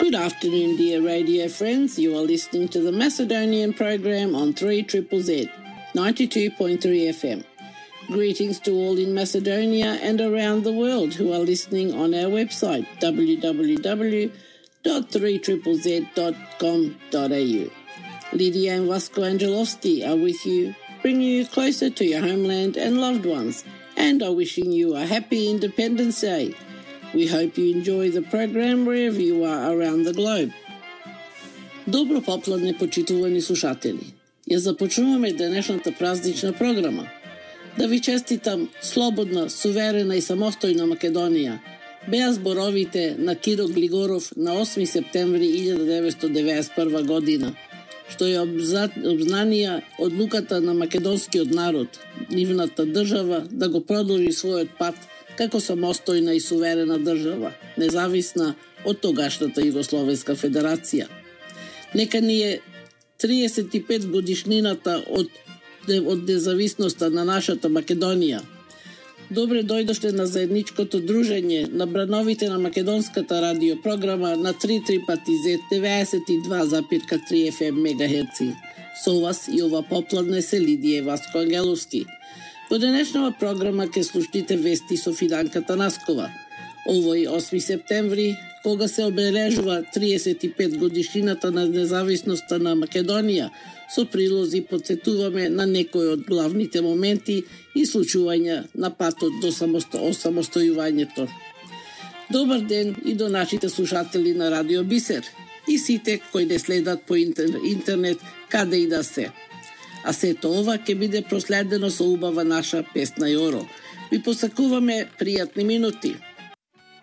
Good afternoon, dear radio friends. You are listening to the Macedonian program on 3ZZZ, 92.3 FM. Greetings to all in Macedonia and around the world who are listening on our website, www.3ZZZ.com.au. Lydia and Vasco Angelovski are with you, bringing you closer to your homeland and loved ones, and are wishing you a happy Independence Day. We hope you enjoy the program wherever you are around the globe. Добро попладне, почитувани слушатели. Ја започнуваме денешната празнична програма. Да ви честитам слободна, суверена и самостојна Македонија. Беа зборовите на Киро Глигоров на 8 септември 1991 година, што ја обзнанија одлуката на македонскиот народ, нивната држава, да го продолжи својот пат како самостојна и суверена држава, независна од тогашната Југословенска федерација. Нека ни е 35 годишнината од независноста на нашата Македонија. Добре дојдошле на заедничкото дружење на брановите на македонската радиопрограма на 3 пати Z 92,3 FM мегахерци. Со вас и ова попладне се Лидија и Васко Ангеловски. Во денешнава програма ќе слушнете вести со Фиданка Танаскова. Овој 8 септември, кога се обележува 35 годишнината на независноста на Македонија, со прилози подсетуваме на некои од главните моменти и случувања на патот до самостојувањето. Добар ден и до нашите слушатели на Радио Бисер и сите кои не следат по интернет каде и да се. А сето ова ќе биде проследено со убава наша песна Јоро. Ви посакуваме пријатни минути.